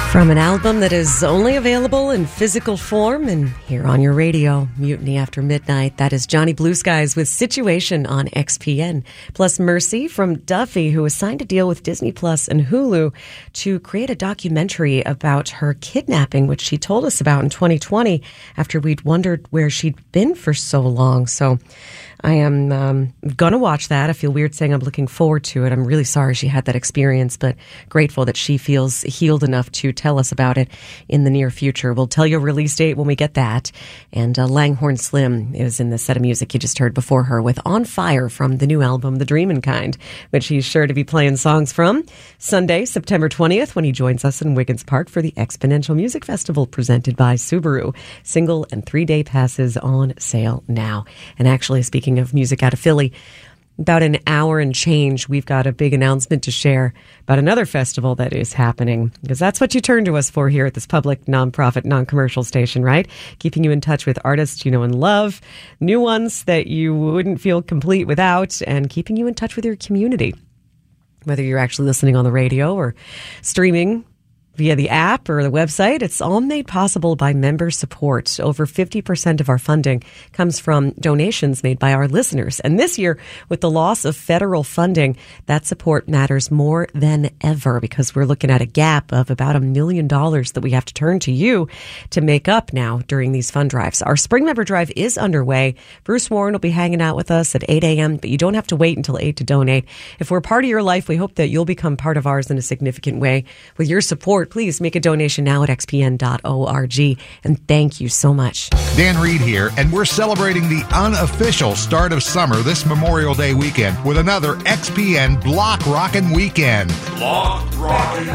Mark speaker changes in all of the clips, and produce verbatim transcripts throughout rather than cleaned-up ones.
Speaker 1: From an album that is only available in physical form and here on your radio, Mutiny After Midnight, that is Johnny Blue Skies with Situation on X P N. Plus Mercy from Duffy, who was signed to deal with Disney Plus and Hulu to create a documentary about her kidnapping, which she told us about in twenty twenty after we'd wondered where she'd been for so long. So I am um, going to watch that. I feel weird saying I'm looking forward to it. I'm really sorry she had that experience, but grateful that she feels healed enough to tell us about it in the near future. We'll tell you a release date when we get that. And uh, Langhorne Slim is in the set of music you just heard before her with On Fire from the new album, The Dreamin' Kind, which he's sure to be playing songs from Sunday, September twentieth, when he joins us in Wiggins Park for the Exponential Music Festival presented by Subaru. Single and three-day passes on sale now. And actually, speaking of music out of Philly, about an hour and change, we've got a big announcement to share about another festival that is happening, because that's what you turn to us for here at this public, nonprofit, non-commercial station, right? Keeping you in touch with artists you know and love, new ones that you wouldn't feel complete without, and keeping you in touch with your community. Whether you're actually listening on the radio or streaming via the app or the website, it's all made possible by member support. Over fifty percent of our funding comes from donations made by our listeners. And this year, with the loss of federal funding, that support matters more than ever, because we're looking at a gap of about a million dollars that we have to turn to you to make up now during these fund drives. Our spring member drive is underway. Bruce Warren will be hanging out with us at eight a.m., but you don't have to wait until eight to donate. If we're part of your life, we hope that you'll become part of ours in a significant way. With your support, please make a donation now at x p n dot org. And thank you so much.
Speaker 2: Dan Reed here, and we're celebrating the unofficial start of summer this Memorial Day weekend with another X P N Block Rockin' Weekend.
Speaker 3: Block Rockin'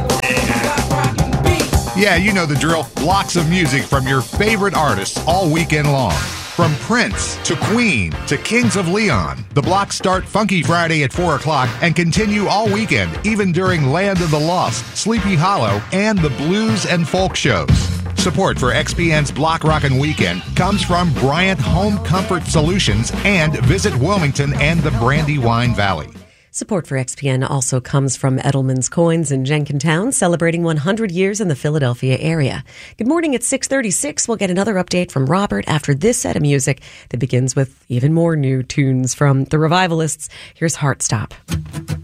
Speaker 3: Weekend.
Speaker 2: Yeah, you know the drill. Blocks of music from your favorite artists all weekend long. From Prince to Queen to Kings of Leon, the blocks start Funky Friday at four o'clock and continue all weekend, even during Land of the Lost, Sleepy Hollow, and the Blues and Folk shows. Support for X P N's Block Rockin' Weekend comes from Bryant Home Comfort Solutions and Visit Wilmington and the Brandywine Valley.
Speaker 1: Support for X P N also comes from Edelman's Coins in Jenkintown, celebrating one hundred years in the Philadelphia area. Good morning at six thirty-six. We'll get another update from Robert after this set of music that begins with even more new tunes from the Revivalists. Here's Heart Stop.